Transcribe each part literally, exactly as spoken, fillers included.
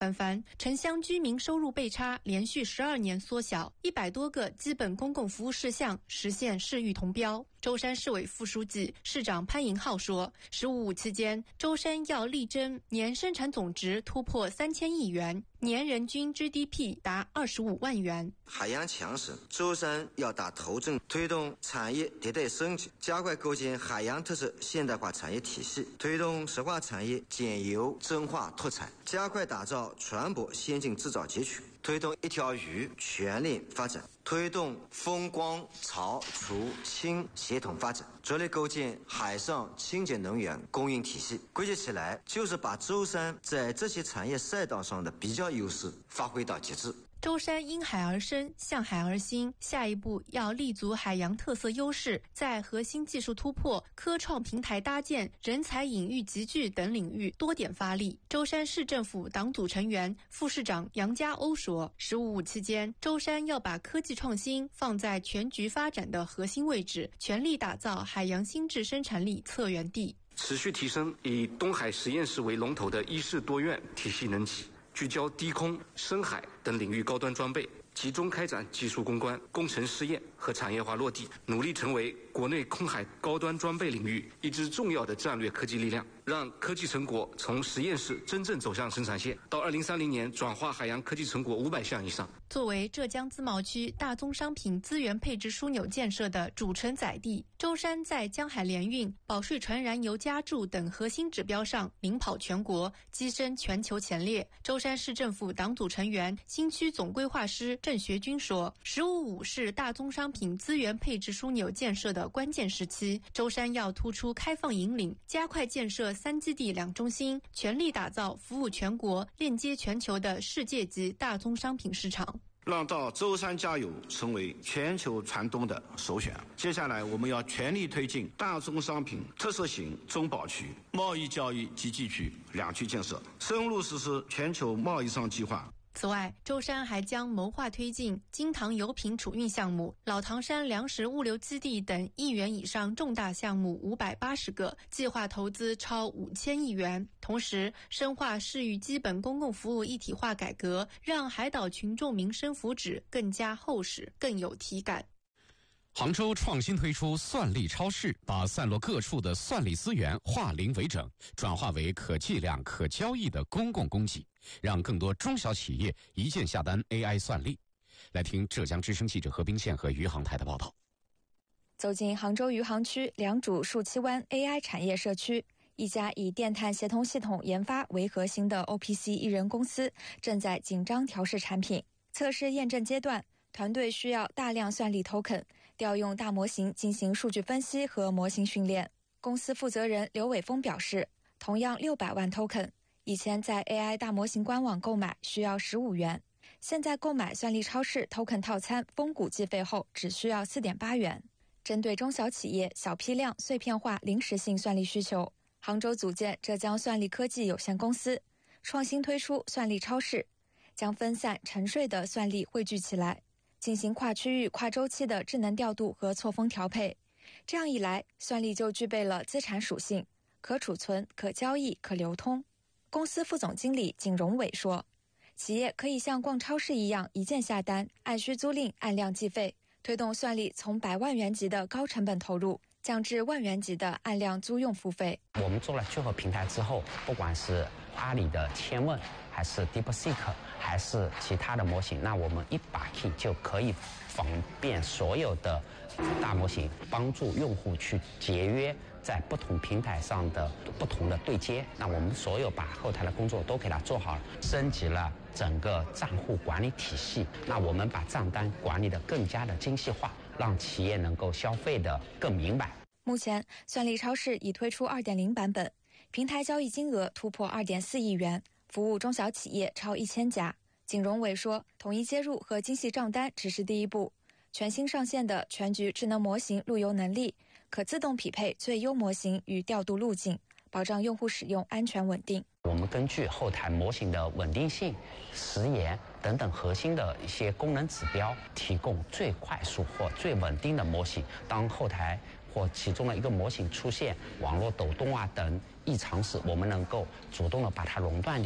反凡，城乡居民收入倍差连续十二年缩小，一百多个基本公共服务事项实现市域同标。舟山市委副书记、市长潘银浩说，十五五期间，舟山要力争年生产总值突破三千亿元，年人均 G D P 达二十五万元。 海洋强省，舟山要打头阵，推动产业迭代升级，加快构建海洋特色现代化产业体系，推动石化产业减油增化拓产，加快打造船舶先进制造集群，推动一条鱼全链发展，推动风光潮除氢协同发展，着力构建海上清洁能源供应体系。归结起来，就是把舟山在这些产业赛道上的比较优势发挥到极致。 舟山因海而生，向海而兴，下一步要立足海洋特色优势，在核心技术突破、科创平台搭建、人才引育集聚等领域多点发力。舟山市政府党组成员、副市长杨家欧说，十五五期间，舟山要把科技创新放在全局发展的核心位置，全力打造海洋新质生产力策源地， 持续提升以东海实验室为龙头的一室多院体系能级，聚焦低空、深海等领域高端装备，集中开展技术攻关、工程试验和产业化落地，努力成为国内空海高端装备领域一支重要的战略科技力量，让科技成果从实验室真正走向生产线，到二零三零年转化海洋科技成果五百项以上。 作为浙江自贸区大宗商品资源配置枢纽建设的主承载地，舟山在江海联运、保税船燃油加注等核心指标上领跑全国，跻身全球前列。舟山市政府党组成员、新区总规划师郑学军说，十五五是大宗商品资源配置枢纽建设的关键时期，舟山要突出开放引领，加快建设三基地两中心，全力打造服务全国、链接全球的世界级大宗商品市场， 让到舟山加油成为全球船东的首选。接下来我们要全力推进大宗商品特色型中保区、贸易交易集聚区两区建设，深入实施全球贸易商计划。 此外，舟山还将谋划推进金塘油品储运项目、老唐山粮食物流基地等亿元以上重大项目五百八十个，计划投资超五千亿元。同时，深化市域基本公共服务一体化改革，让海岛群众民生福祉更加厚实、更有体感。 杭州创新推出算力超市，把散落各处的算力资源化零为整，转化为可计量、可交易的公共供给，让更多中小企业一键下单 A I 算力。来听浙江之声记者何冰宪和余杭台的报道。 走进杭州余杭区良渚树栖湾 A I 产业社区，一家以电碳协同系统研发为核心的 O P C 一人公司正在紧张调试产品。测试验证阶段，团队需要大量算力 token， 调用大模型进行数据分析和模型训练。公司负责人刘伟峰表示，同样六百万 token， 以前在 A I 大模型官网购买需要十五元，现在购买算力超市 token 套餐风谷计费后只需要 四点八元。针对中小企业小批量碎片化临时性算力需求，杭州组建浙江算力科技有限公司，创新推出算力超市，将分散沉睡的算力汇聚起来，进行跨区域跨周期的智能调度和错峰调配。这样一来，算力就具备了资产属性，可储存、可交易、可流通。公司副总经理景荣伟说，企业可以像逛超市一样一键下单，按需租赁，按量计费，推动算力从百万元级的高成本投入降至万元级的按量租用付费。 我们做了聚合平台之后，不管是阿里的千问，还是 DeepSeek， 还是其他的模型，那我们一把 key 就可以方便所有的大模型，帮助用户去节约在不同平台上的不同的对接。那我们所有把后台的工作都给它做好了，升级了整个账户管理体系。那我们把账单管理得更加的精细化，让企业能够消费得更明白。 目前，算力超市已推出 二点零 版本，平台交易金额突破 二点四亿元，服务中小企业超一千家。景荣伟说，统一接入和精细账单只是第一步，全新上线的全局智能模型路由能力可自动匹配最优模型与调度路径，保障用户使用安全稳定。 我们根据后台模型的稳定性、时延等等核心的一些功能指标，提供最快速或最稳定的模型。当后台或其中的一个模型出现网络抖动啊等异常时，我们能够主动的把它熔断掉。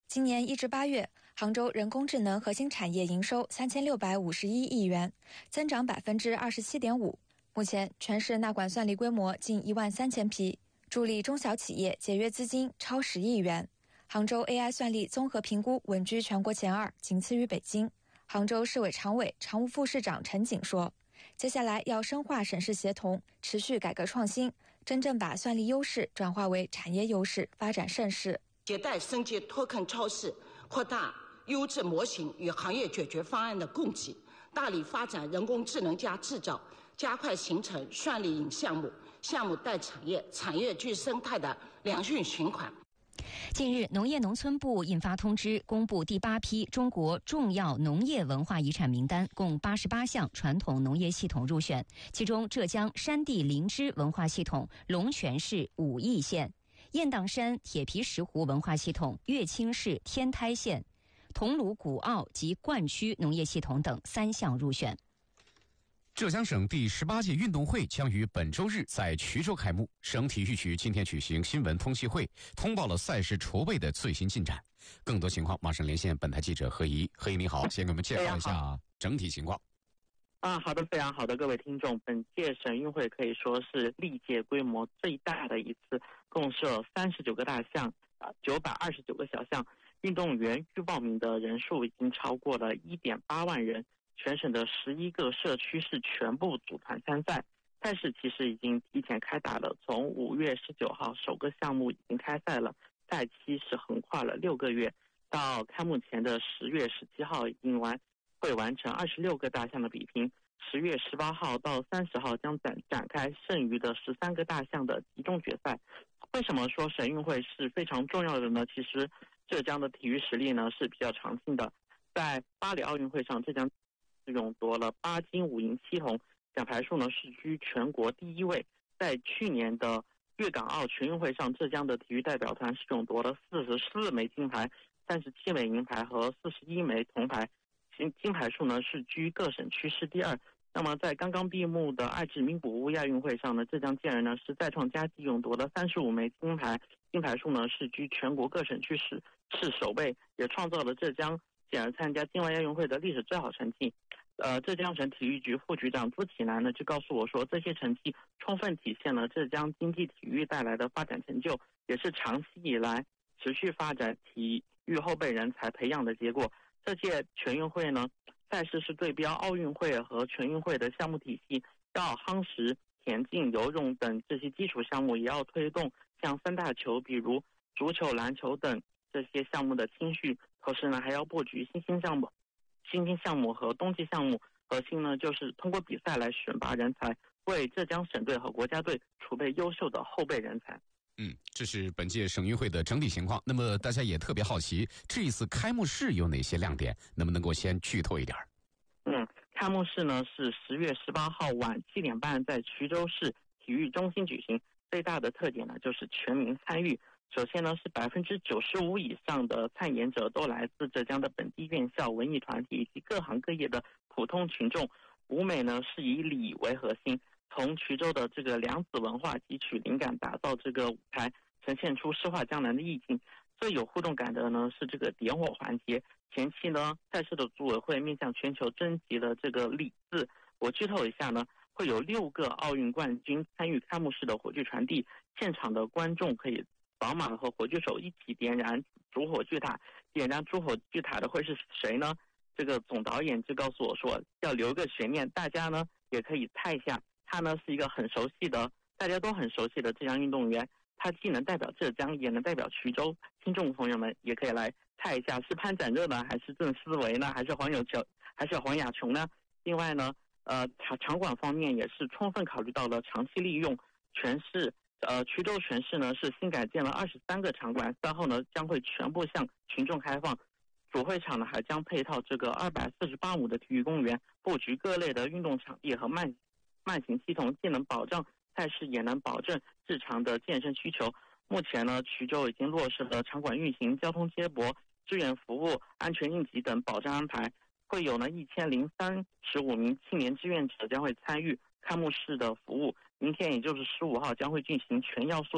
今年一至八月，杭州人工智能核心产业营收三千六百五十一亿元，增长百分之二十七点五。目前，全市纳管算力规模近一万三千批，助力中小企业节约资金超十亿元。杭州 A I 算力综合评估稳居全国前二，仅次于北京。杭州市委常委、常务副市长陈景说，接下来要深化省市协同，持续改革创新，真正把算力优势转化为产业优势，发展盛世。 迭代升级脱坑超市，扩大优质模型与行业解决方案的供给，大力发展人工智能加制造，加快形成算力引项目、项目带产业、产业聚生态的良性循环。 近日，农业农村部印发通知，公布第八批中国重要农业文化遗产名单，共八十八项传统农业系统入选，其中浙江山地灵芝文化系统龙泉市武义县、雁荡山铁皮石斛文化系统乐清市天台县、桐庐古坳及灌区农业系统等三项入选。 浙江省第十八届运动会将于本周日在衢州开幕。省体育局今天举行新闻通气会，通报了赛事筹备的最新进展。更多情况马上连线本台记者何怡。何怡你好，先给我们介绍一下整体情况。 啊，好的，非常好的，各位听众，本届省运会可以说是历届规模最大的一次，共设三十九个大项，啊，九百二十九个小项，运动员预报名的人数已经超过了一点八万人。全省的十一个社区市全部组团参赛，赛事其实已经提前开打了。从五月十九号首个项目已经开赛了，赛期是横跨了六个月，到开幕前的十月十七号已经完会完成二十六个大项的比拼。十月十八号到三十号将展展开剩余的十三个大项的集中决赛。为什么说省运会是非常重要的呢？其实浙江的体育实力呢是比较强劲的，在巴黎奥运会上，浙江勇夺了八金五银七铜，奖牌数呢是居全国第一位。在去年的粤港澳全运会上，浙江的体育代表团是勇夺了四十四枚金牌、三十七枚银牌和四十一枚铜牌，金金牌数呢是居各省区市第二。那么在刚刚闭幕的爱知名古屋亚运会上呢，浙江健儿呢是再创佳绩，勇夺了三十五枚金牌，金牌数呢是居全国各省区市市首位，也创造了浙江健儿参加境外亚运会的历史最好成绩。呃，浙江省体育局副局长朱启南呢就告诉我说，这些成绩充分体现了浙江经济体育带来的发展成就，也是长期以来持续发展体育后备人才培养的结果。这届全运会呢，赛事是对标奥运会和全运会的项目体系，要夯实田径、游泳等这些基础项目，也要推动像三大球，比如足球、篮球等这些项目的青训，同时呢还要布局新兴项目。新兴项目和冬季项目核心呢，就是通过比赛来选拔人才，为浙江省队和国家队储备优秀的后备人才。 嗯，这是本届省运会的整体情况。那么大家也特别好奇，这一次开幕式有哪些亮点？能不能够先剧透一点？ 嗯，开幕式呢是十月十八号晚七点半在衢州市体育中心举行。最大的特点呢就是全民参与。首先呢，是百分之九十五以上的参演者都来自浙江的本地院校、文艺团体以及各行各业的普通群众。舞美呢是以礼为核心，从衢州的这个良子文化汲取灵感，打造这个舞台，呈现出诗画江南的意境。最有互动感的呢是这个点火环节。前期呢，赛事的组委会面向全球征集了这个礼字，我剧透一下呢，会有六个奥运冠军参与开幕式的火炬传递，现场的观众可以扫码和火炬手一起点燃主火炬塔。点燃主火炬塔的会是谁呢？这个总导演就告诉我说，要留个悬念，大家呢也可以猜一下。他呢是一个很熟悉的，大家都很熟悉的浙江运动员，他既能代表浙江，也能代表衢州。听众朋友们也可以来猜一下，是潘展热呢，还是郑思维呢，还是黄有球，还是黄雅琼呢？另外呢，呃，场场馆方面也是充分考虑到了长期利用。全市呃，衢州全市呢是新改建了二十三个场馆，三后呢将会全部向群众开放。主会场呢还将配套这个二百四十八亩的体育公园，布局各类的运动场地和慢慢行系统，既能保障赛事，也能保证日常的健身需求。目前呢，衢州已经落实了场馆运行、交通接驳、志愿服务、安全应急等保障安排。会有呢一千零三十五名青年志愿者将会参与开幕式的服务。明天也就是十五号将会进行全要素的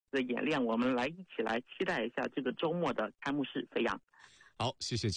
的演练，我们来一起来期待一下这个周末的开幕式。飞扬， 好，谢谢。